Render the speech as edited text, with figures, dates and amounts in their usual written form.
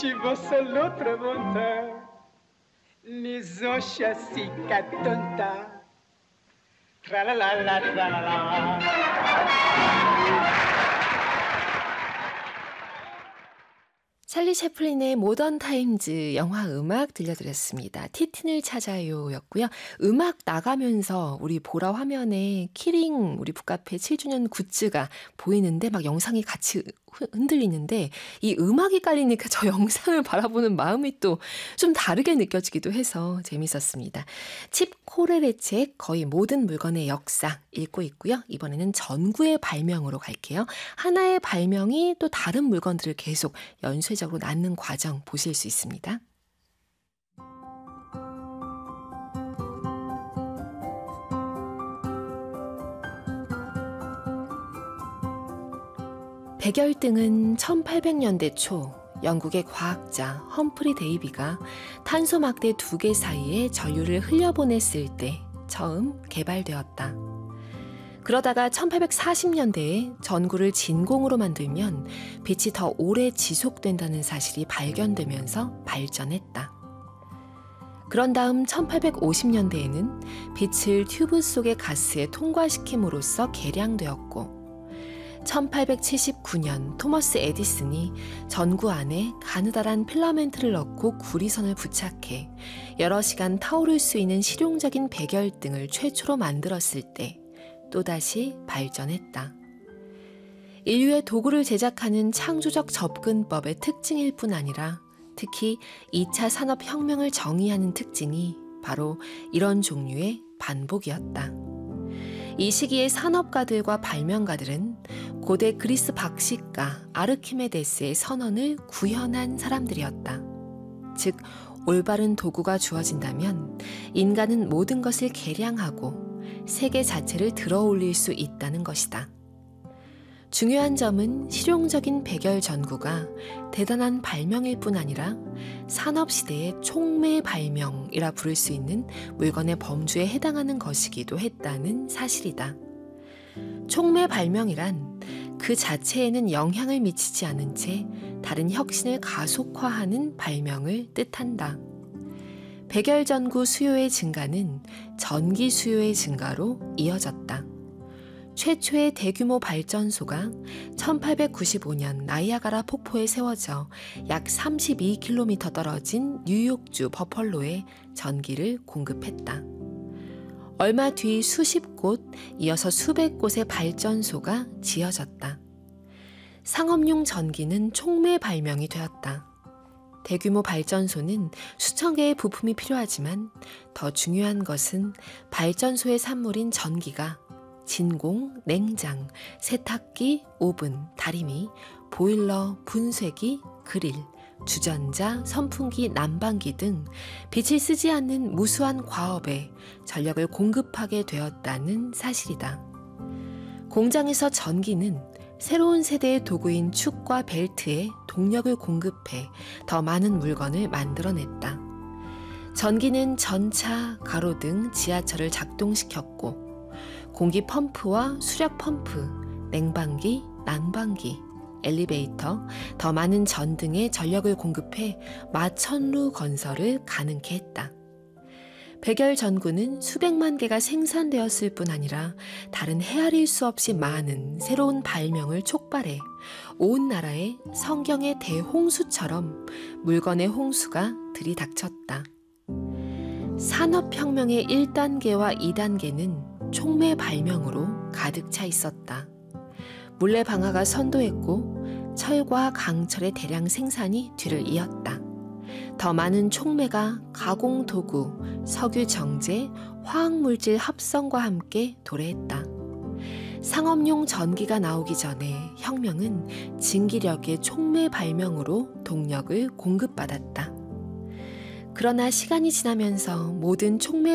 ci fosse l'altra bontà, ni zoscia si cattonta, tra la la la tra la la. 찰리 채플린의 모던 타임즈 영화 음악 들려드렸습니다. 티틴을 찾아요 였고요. 음악 나가면서 우리 보라 화면에 키링 우리 북카페 7주년 굿즈가 보이는데 막 영상이 같이 흔들리는데 이 음악이 깔리니까 저 영상을 바라보는 마음이 또 좀 다르게 느껴지기도 해서 재밌었습니다. 칩 코렐의 책 거의 모든 물건의 역사 읽고 있고요. 이번에는 전구의 발명으로 갈게요. 하나의 발명이 또 다른 물건들을 계속 연쇄적으로 낳는 과정 보실 수 있습니다. 백열등은 1800년대 초 영국의 과학자 험프리 데이비가 탄소 막대 2개 사이에 전류를 흘려보냈을 때 처음 개발되었다. 그러다가 1840년대에 전구를 진공으로 만들면 빛이 더 오래 지속된다는 사실이 발견되면서 발전했다. 그런 다음 1850년대에는 빛을 튜브 속의 가스에 통과시킴으로써 개량되었고 1879년 토머스 에디슨이 전구 안에 가느다란 필라멘트를 넣고 구리선을 부착해 여러 시간 타오를 수 있는 실용적인 백열등을 최초로 만들었을 때 또다시 발전했다. 인류의 도구를 제작하는 창조적 접근법의 특징일 뿐 아니라 특히 2차 산업혁명을 정의하는 특징이 바로 이런 종류의 반복이었다. 이 시기의 산업가들과 발명가들은 고대 그리스 박식가 아르키메데스의 선언을 구현한 사람들이었다. 즉, 올바른 도구가 주어진다면 인간은 모든 것을 개량하고 세계 자체를 들어올릴 수 있다는 것이다. 중요한 점은 실용적인 백열 전구가 대단한 발명일 뿐 아니라 산업시대의 촉매 발명이라 부를 수 있는 물건의 범주에 해당하는 것이기도 했다는 사실이다. 촉매 발명이란 그 자체에는 영향을 미치지 않은 채 다른 혁신을 가속화하는 발명을 뜻한다. 백열 전구 수요의 증가는 전기 수요의 증가로 이어졌다. 최초의 대규모 발전소가 1895년 나이아가라 폭포에 세워져 약 32km 떨어진 뉴욕주 버펄로에 전기를 공급했다. 얼마 뒤 수십 곳, 이어서 수백 곳의 발전소가 지어졌다. 상업용 전기는 촉매 발명이 되었다. 대규모 발전소는 수천 개의 부품이 필요하지만 더 중요한 것은 발전소의 산물인 전기가 진공, 냉장, 세탁기, 오븐, 다리미, 보일러, 분쇄기, 그릴, 주전자, 선풍기, 난방기 등 빛을 쓰지 않는 무수한 과업에 전력을 공급하게 되었다는 사실이다. 공장에서 전기는 새로운 세대의 도구인 축과 벨트에 동력을 공급해 더 많은 물건을 만들어냈다. 전기는 전차, 가로등, 지하철을 작동시켰고 공기 펌프와 수력 펌프, 냉방기, 난방기, 엘리베이터, 더 많은 전등에 전력을 공급해 마천루 건설을 가능케 했다. 백열 전구는 수백만 개가 생산되었을 뿐 아니라 다른 헤아릴 수 없이 많은 새로운 발명을 촉발해 온 나라에 성경의 대홍수처럼 물건의 홍수가 들이닥쳤다. 산업혁명의 1단계와 2단계는 촉매 발명으로 가득 차 있었다. 물레 방아가 선도했고 철과 강철의 대량 생산이 뒤를 이었다. 더 많은 촉매가 가공 도구, 석유 정제, 화학물질 합성과 함께 도래했다. 상업용 전기가 나오기 전에 혁명은 증기력의 촉매 발명으로 동력을 공급받았다. 그러나 시간이 지나면서 모든 촉매